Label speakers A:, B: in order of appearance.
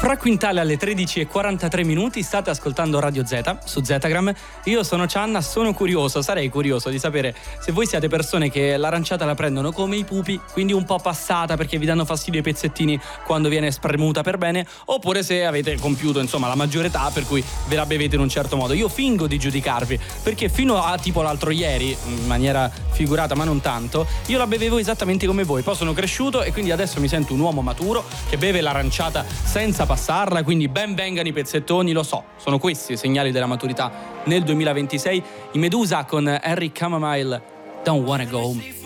A: Fra Quintale alle 13:43, state ascoltando Radio Z su Zetagram. Io sono Cianna, sarei curioso di sapere se voi siete persone che l'aranciata la prendono come i pupi, quindi un po' passata perché vi danno fastidio i pezzettini quando viene spremuta per bene, oppure se avete compiuto la maggiore età per cui ve la bevete in un certo modo. Io fingo di giudicarvi perché fino a tipo l'altro ieri, in maniera figurata ma non tanto, io la bevevo esattamente come voi. Poi sono cresciuto e quindi adesso mi sento un uomo maturo che beve l'aranciata senza passarla, quindi ben vengano i pezzettoni, lo so, sono questi i segnali della maturità nel 2026. I Medusa con Harry Chamomile, Don't Wanna Go Home.